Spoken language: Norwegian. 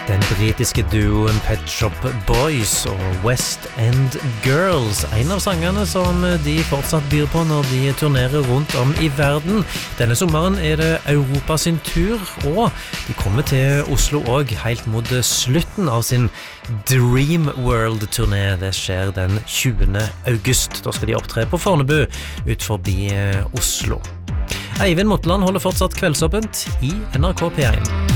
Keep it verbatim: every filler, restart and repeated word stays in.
Den britiske duoen Pet Shop Boys og West End Girls, en av sangene som de fortsatt byr på når de turnerer rundt om i verden. Denne sommeren er det Europa sin tur, og de kommer til Oslo også helt mot slutten av sin Dream World-turné. Det skjer den tjuende august. Da skal de opptre på Fornebu ut forbi Oslo. Eivind Motland holder fortsatt kveldsåpent i N R K P en.